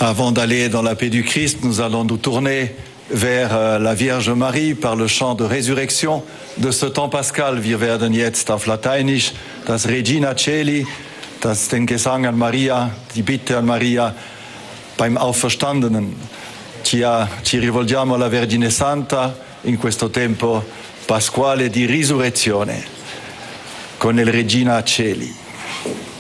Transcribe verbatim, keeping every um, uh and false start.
Avant d'aller dans la paix du Christ, nous allons nous tourner vers la Vierge Marie par le chant de résurrection de ce temps pascal. Wir werden jetzt auf Lateinisch das Regina Caeli, das den Gesang an Maria, die Bitte an Maria beim Auferstandenen. Ci, ci rivolgiamo alla Vergine Santa in questo tempo pasquale di risurrezione con il Regina Caeli.